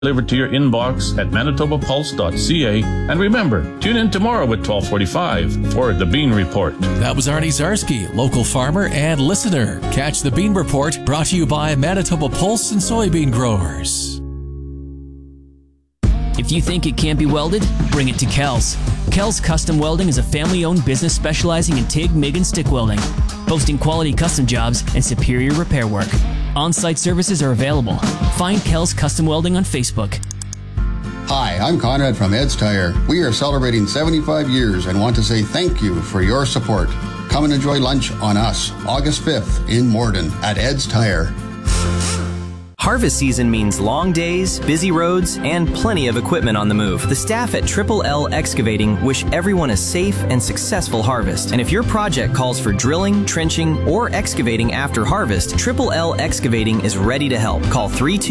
delivered to your inbox at manitobapulse.ca. And remember, tune in tomorrow at 12:45 for the Bean Report. That was Arnie Zarski, local farmer and listener. Catch the Bean Report, brought to you by Manitoba Pulse and soybean growers. If you think it can't be welded, bring it to Kells. Kells Custom Welding is a family-owned business specializing in TIG, MIG, and stick welding, boasting quality custom jobs and superior repair work. On-site services are available. Find Kells Custom Welding on Facebook. Hi, I'm Conrad from Ed's Tire. We are celebrating 75 years and want to say thank you for your support. Come and enjoy lunch on us, August 5th in Morden at Ed's Tire. Harvest season means long days, busy roads, and plenty of equipment on the move. The staff at Triple L Excavating wish everyone a safe and successful harvest. And if your project calls for drilling, trenching, or excavating after harvest, Triple L Excavating is ready to help. Call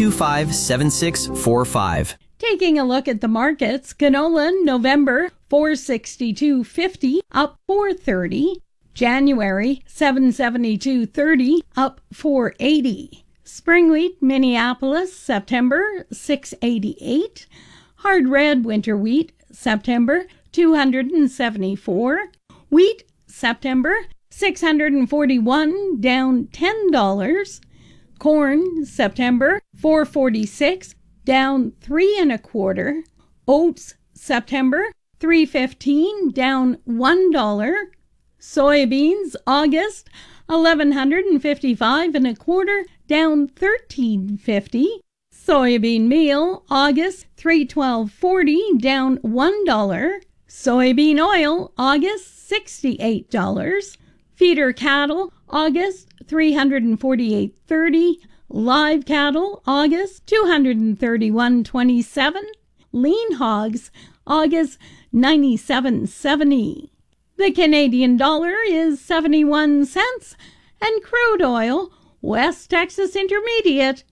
325-7645. Taking a look at the markets, canola November $462.50 up $4.30. January $772.30 up $4.80. Spring wheat Minneapolis September $6.88. Hard red winter wheat September $274. Wheat September $641 down $10. Corn September $446 down 3 1/4. Oats September $315 down $1. Soybeans August $1,155 1/4 down $13.50. Soybean meal August $312.40 down $1. Soybean oil August $68. Feeder cattle August $348.30. Live cattle August $231.27. Lean hogs August $97.70. The Canadian dollar is 71 cents, and crude oil, West Texas Intermediate,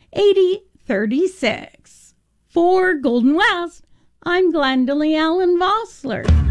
80.36. For Golden West, I'm Glendalee Allen Vossler.